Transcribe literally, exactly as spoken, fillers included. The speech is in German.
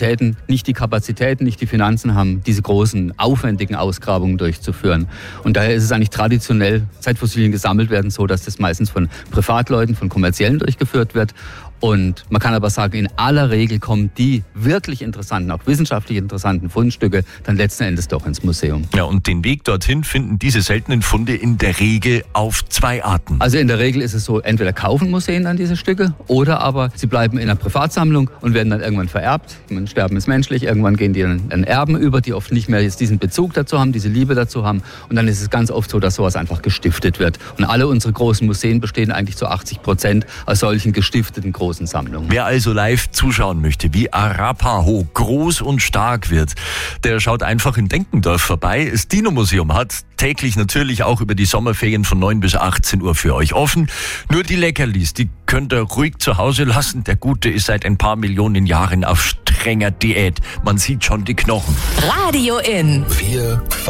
Universitäten nicht die Kapazitäten, nicht die Finanzen haben, diese großen, aufwendigen Ausgrabungen durchzuführen. Und daher ist es eigentlich traditionell, seit Fossilien gesammelt werden, so, dass das meistens von Privatleuten, von Kommerziellen durchgeführt wird. Und man kann aber sagen, in aller Regel kommen die wirklich interessanten, auch wissenschaftlich interessanten Fundstücke dann letzten Endes doch ins Museum. Ja, und den Weg dorthin finden diese seltenen Funde in der Regel auf zwei Arten. Also in der Regel ist es so, entweder kaufen Museen dann diese Stücke oder aber sie bleiben in einer Privatsammlung und werden dann irgendwann vererbt. Man Sterben ist menschlich, irgendwann gehen die dann an Erben über, die oft nicht mehr jetzt diesen Bezug dazu haben, diese Liebe dazu haben. Und dann ist es ganz oft so, dass sowas einfach gestiftet wird. Und alle unsere großen Museen bestehen eigentlich zu achtzig Prozent aus solchen gestifteten großen Sammlungen. Wer also live zuschauen möchte, wie Arapaho groß und stark wird, der schaut einfach in Denkendorf vorbei. Das Dino-Museum hat täglich natürlich auch über die Sommerferien von neun bis achtzehn Uhr für euch offen. Nur die Leckerlis, die könnt ihr ruhig zu Hause lassen. Der Gute ist seit ein paar Millionen Jahren auf strenger Diät. Man sieht schon die Knochen. Radio In. Wir